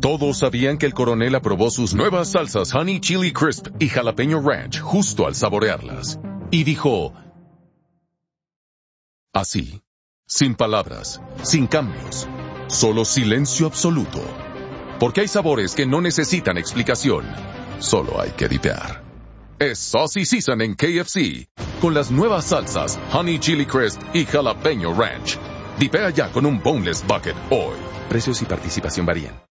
Todos sabían que el coronel aprobó sus nuevas salsas Honey Chili Crisp y Jalapeño Ranch justo al saborearlas. Y dijo... así, sin palabras, sin cambios, solo silencio absoluto. Porque hay sabores que no necesitan explicación, solo hay que dipear. Es Saucy Season en KFC, con las nuevas salsas Honey Chili Crisp y Jalapeño Ranch. Dipea ya con un Boneless Bucket hoy. Precios y participación varían.